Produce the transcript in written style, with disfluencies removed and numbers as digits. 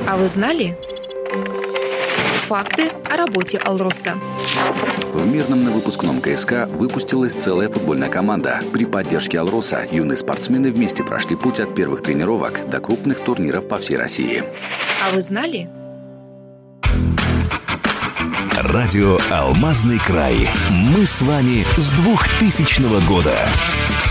А вы знали? Факты о работе «Алроса». В Мирном на выпускном КСК выпустилась целая футбольная команда. При поддержке «Алроса» юные спортсмены вместе прошли путь от первых тренировок до крупных турниров по всей России. А вы знали? Радио «Алмазный край». Мы с вами с 2000 года.